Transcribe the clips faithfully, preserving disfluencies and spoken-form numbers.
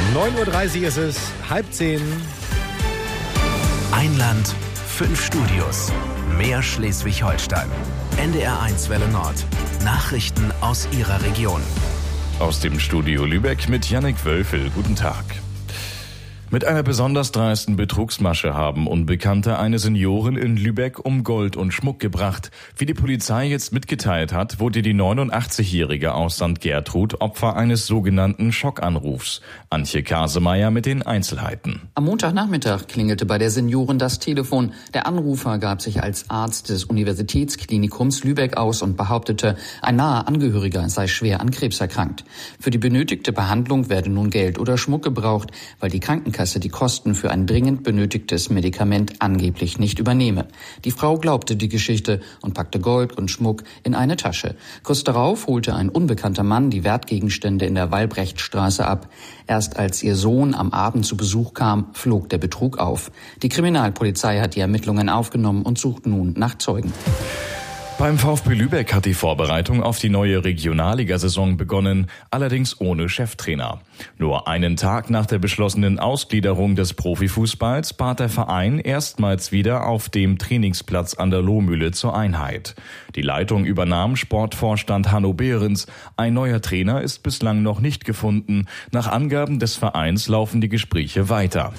neun Uhr dreißig ist es, halb zehn. Ein Land, fünf Studios, mehr Schleswig-Holstein. N D R eins Welle Nord. Nachrichten aus Ihrer Region. Aus dem Studio Lübeck mit Jannik Wölfel. Guten Tag. Mit einer besonders dreisten Betrugsmasche haben Unbekannte eine Seniorin in Lübeck um Gold und Schmuck gebracht. Wie die Polizei jetzt mitgeteilt hat, wurde die neunundachtzigjährige aus Sankt Gertrud Opfer eines sogenannten Schockanrufs. Antje Kasemeyer mit den Einzelheiten. Am Montagnachmittag klingelte bei der Seniorin das Telefon. Der Anrufer gab sich als Arzt des Universitätsklinikums Lübeck aus und behauptete, ein naher Angehöriger sei schwer an Krebs erkrankt. Für die benötigte Behandlung werde nun Geld oder Schmuck gebraucht, weil die Krankenkasse die Kosten für ein dringend benötigtes Medikament angeblich nicht übernehme. Die Frau glaubte die Geschichte und packte Gold und Schmuck in eine Tasche. Kurz darauf holte ein unbekannter Mann die Wertgegenstände in der Wallbrechtstraße ab. Erst als ihr Sohn am Abend zu Besuch kam, flog der Betrug auf. Die Kriminalpolizei hat die Ermittlungen aufgenommen und sucht nun nach Zeugen. Beim VfB Lübeck hat die Vorbereitung auf die neue Regionalligasaison begonnen, allerdings ohne Cheftrainer. Nur einen Tag nach der beschlossenen Ausgliederung des Profifußballs bat der Verein erstmals wieder auf dem Trainingsplatz an der Lohmühle zur Einheit. Die Leitung übernahm Sportvorstand Hanno Behrens. Ein neuer Trainer ist bislang noch nicht gefunden. Nach Angaben des Vereins laufen die Gespräche weiter.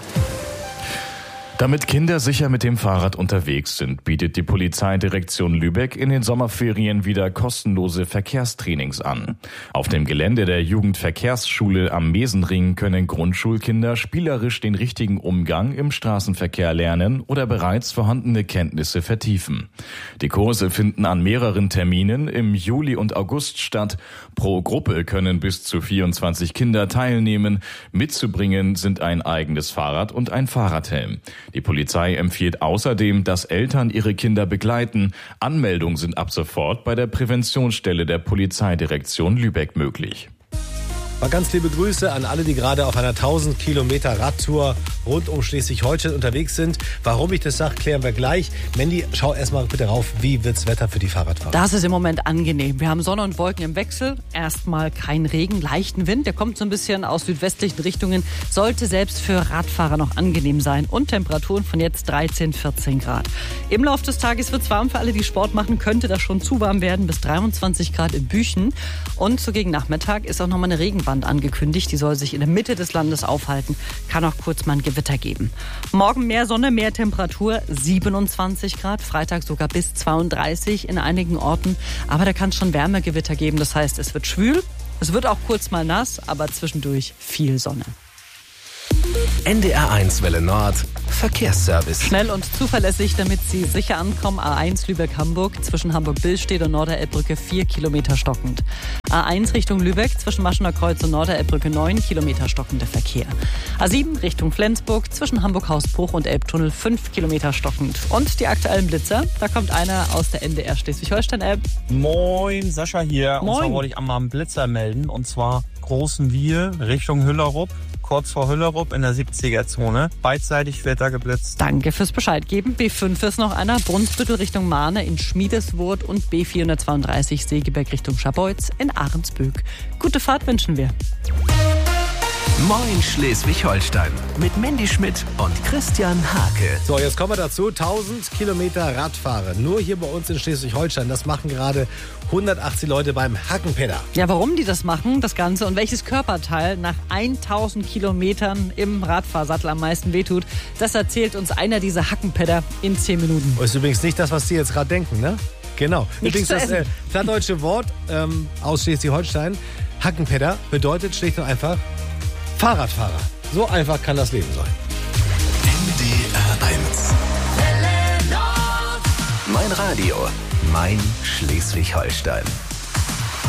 Damit Kinder sicher mit dem Fahrrad unterwegs sind, bietet die Polizeidirektion Lübeck in den Sommerferien wieder kostenlose Verkehrstrainings an. Auf dem Gelände der Jugendverkehrsschule am Mesenring können Grundschulkinder spielerisch den richtigen Umgang im Straßenverkehr lernen oder bereits vorhandene Kenntnisse vertiefen. Die Kurse finden an mehreren Terminen im Juli und August statt. Pro Gruppe können bis zu vierundzwanzig Kinder teilnehmen. Mitzubringen sind ein eigenes Fahrrad und ein Fahrradhelm. Die Polizei empfiehlt außerdem, dass Eltern ihre Kinder begleiten. Anmeldungen sind ab sofort bei der Präventionsstelle der Polizeidirektion Lübeck möglich. Mal ganz liebe Grüße an alle, die gerade auf einer tausend Kilometer Radtour rund um Schleswig-Holstein unterwegs sind. Warum ich das sage, klären wir gleich. Mandy, schau erstmal bitte rauf, wie wird's Wetter für die Fahrradfahrer? Das ist im Moment angenehm. Wir haben Sonne und Wolken im Wechsel. Erstmal kein Regen, leichten Wind. Der kommt so ein bisschen aus südwestlichen Richtungen. Sollte selbst für Radfahrer noch angenehm sein. Und Temperaturen von jetzt dreizehn, vierzehn Grad. Im Laufe des Tages wird's warm. Für alle, die Sport machen, könnte das schon zu warm werden. Bis dreiundzwanzig Grad in Büchen. Und so gegen Nachmittag ist auch noch mal eine Regenwand angekündigt. Die soll sich in der Mitte des Landes aufhalten. Kann auch kurz mal ein Gewitter geben. Morgen mehr Sonne, mehr Temperatur, siebenundzwanzig Grad. Freitag sogar bis zweiunddreißig in einigen Orten. Aber da kann es schon Wärmegewitter geben. Das heißt, es wird schwül. Es wird auch kurz mal nass, aber zwischendurch viel Sonne. N D R eins Welle Nord. Verkehrsservice. Schnell und zuverlässig, damit Sie sicher ankommen. A eins Lübeck-Hamburg, zwischen Hamburg-Billstedt und Norderelbbrücke vier Kilometer stockend. A eins Richtung Lübeck, zwischen Maschener Kreuz und Norderelbbrücke neun Kilometer stockender Verkehr. A sieben Richtung Flensburg, zwischen Hamburg-Hausbruch und Elbtunnel fünf Kilometer stockend. Und die aktuellen Blitzer, da kommt einer aus der N D R Schleswig-Holstein-App. Moin, Sascha hier. Moin. Und zwar wollte ich einmal einen Blitzer melden, und zwar Großen Wir Richtung Hüllerup. Kurz vor Hüllerup in der siebziger-Zone. Beidseitig wird da geblitzt. Danke fürs Bescheid geben. B fünf ist noch einer. Brunsbüttel Richtung Mahne in Schmiedeswurth und B vierhundertzweiunddreißig Segeberg Richtung Scharbeutz in Ahrensböck. Gute Fahrt wünschen wir. Moin Schleswig-Holstein mit Mandy Schmidt und Christian Hake. So, jetzt kommen wir dazu. tausend Kilometer Radfahren. Nur hier bei uns in Schleswig-Holstein. Das machen gerade hundertachtzig Leute beim Hackenpedder. Ja, warum die das machen, das Ganze, und welches Körperteil nach tausend Kilometern im Radfahrsattel am meisten wehtut, das erzählt uns einer dieser Hackenpedder in zehn Minuten. Das ist übrigens nicht das, was Sie jetzt gerade denken, ne? Genau. Nichts übrigens zu das äh, essen. plattdeutsche Wort ähm, aus Schleswig-Holstein, Hackenpedder, bedeutet schlicht und einfach Fahrradfahrer. So einfach kann das Leben sein. N D R eins. Mein Radio, mein Schleswig-Holstein.